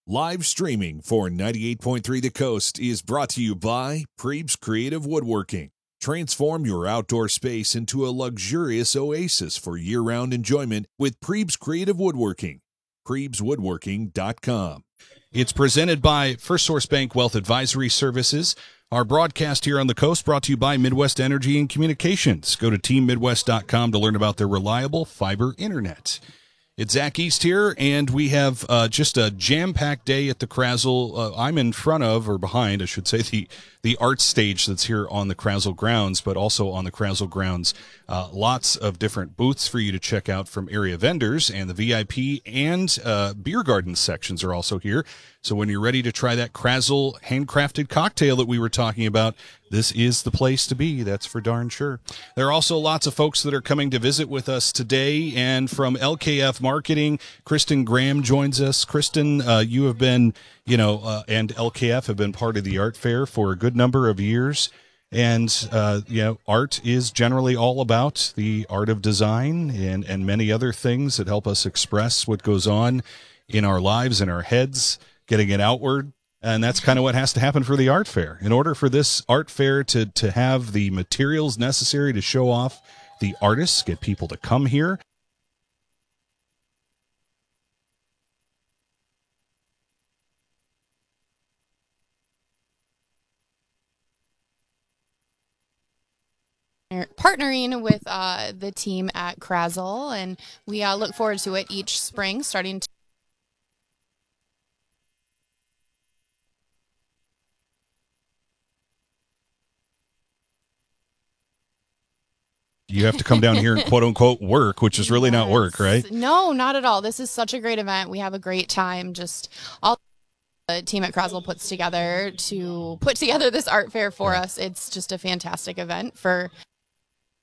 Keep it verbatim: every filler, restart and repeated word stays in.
Live streaming for ninety-eight point three The Coast is brought to you by Prebes Creative Woodworking. Transform your outdoor space into a luxurious oasis for year-round enjoyment with Prebes Creative Woodworking. Prebes Woodworking dot com. It's presented by First Source Bank Wealth Advisory Services. Our broadcast here on the coast brought to you by Midwest Energy and Communications. Go to team midwest dot com to learn about their reliable fiber internet. It's Zach East here, and we have uh, just a jam-packed day at the Krasl. Uh, I'm in front of, or behind, I should say, the, the art stage that's here on the Krasl grounds, but also on the Krasl grounds. Uh, lots of different booths for you to check out from area vendors, and the V I P and uh, beer garden sections are also here. So when you're ready to try that Krasl handcrafted cocktail that we were talking about, this is the place to be, that's for darn sure. There are also lots of folks that are coming to visit with us today, and from L K F Marketing, Kristen Graham joins us. Kristen, uh, you have been, you know, uh, and L K F have been part of the art fair for a good number of years, and, uh, you know, art is generally all about the art of design and, and many other things that help us express what goes on in our lives, in our heads, getting it outward. And that's kind of what has to happen for the art fair. In order for this art fair to, to have the materials necessary to show off the artists, get people to come here, partnering with uh, the team at Krasl, and we uh, look forward to it each spring, starting to you have to come down here and quote unquote work, which is really yes. not work, right? No, not at all. This is such a great event. We have a great time. Just all the team at Krasl puts together to put together this art fair for us. It's just a fantastic event for